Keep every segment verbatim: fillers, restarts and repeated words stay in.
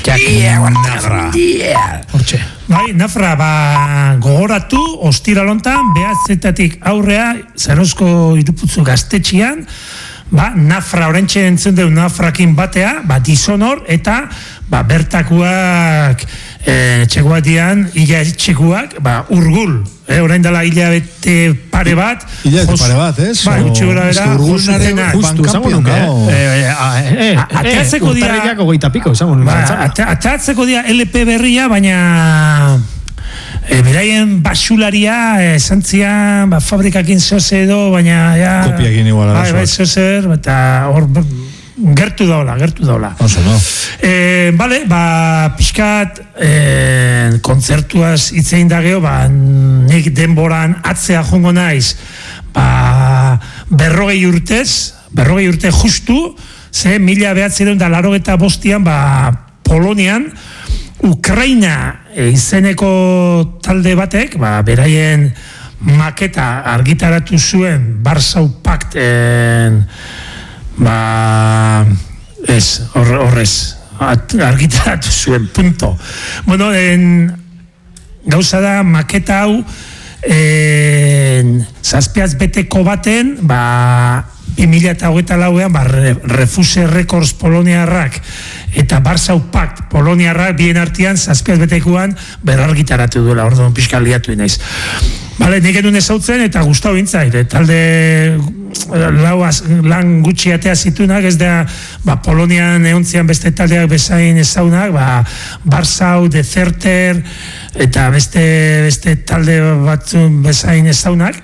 Nafra. Hortxe. Bai, Nafra, ba, gogoratu, ostiralontan, behatzetatik aurrea, Zarozko Iruputzu gaztetxian, ba, Nafra, orentxe entzun deu Nafrakin batea, ba, dishonor, eta, ba, bertakuak, e, txeguatian, ila txekuak, ba, urgul, eh, orain dela ila bete pare bat, ila bete pare bat, ez? Ba, utxe gora bera, urgulnarenak, justu, esango nuke, eh? Ateatzeko dia, goita piko, esango nuke. Ateatzeko dia L P berria, baina E, beraien basularia esan zian, ba, fabrikakin zoze edo, baina ja... Kopiakin igual arazoak. Bai, bai, zozer, eta hor gertu daula, gertu daula. Oso, no? E, bale, ba, pixkat e, kontzertuaz itzein da geho, ba, nik denboran atzea jongo naiz, ba, berrogei urtez, berrogei urte justu, ze mila behatzireun da larogeta bostian, ba, Polonian, Ukraina e, izeneko talde batek, ba, beraien maketa argitaratu zuen Warsaw Pact en, ba, ez, horrez argitaratu zuen, punto. Bueno, en, gauza da maketa hau en, zazpiaz beteko baten, ba, bi mila eta hogeita lauean, ba, Refuse Records poloniarrak eta Warsaw Pact poloniarrak bien artean zazpiaz betekuan berrargitaratu duela, orduan pixka liatu inaiz. Bale, nik edun ezautzen eta gustau intzait, talde lau lan gutxi atea zitunak, ez da, ba, Polonian eontzian beste taldeak bezain ezaunak, ba, Warsaw, Deserter, eta beste, beste talde batzun bezain ezaunak,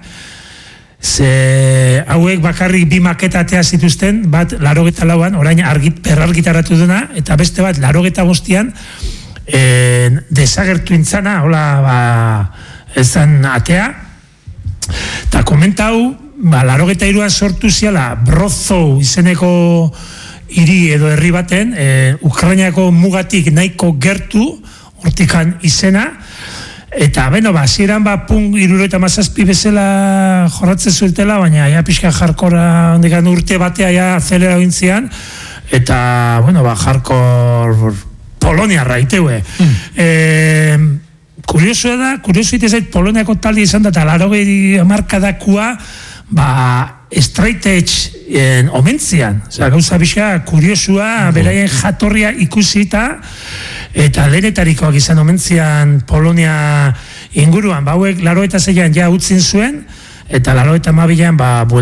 ze hauek bakarrik bi maketa atea zituzten, bat larogeta lauan, orain argit, berrargitaratu duna, eta beste bat larogeta bostian e, desagertu intzana, hola, ba, ezan atea, eta komentau, ba, larogeta iruan sortu ziala Brozow izeneko hiri edo herri baten, e, Ukrainako mugatik nahiko gertu, hortikan izena, eta, beno, ba, ziren, ba, punk iruroita mazazpi bezala jorratzen zuetela, baina, ja, pixka jarkora, ondekan urte batea, ja, azelera gintzian, eta, bueno, ba, jarkor Poloniarra, iteue. Mm. E, kurioso da, kurioso ite zait, Poloniako talde izan da, eta larogei amarkadakua, ba, straight edge en, omentzian, oza, gauza pixka, kuriosua, beraien jatorria ikusita, eta lehenetarikoak izan omentzian Polonia inguruan, bauek laro eta zeian ja utzin zuen, eta laro eta mabilan, ba,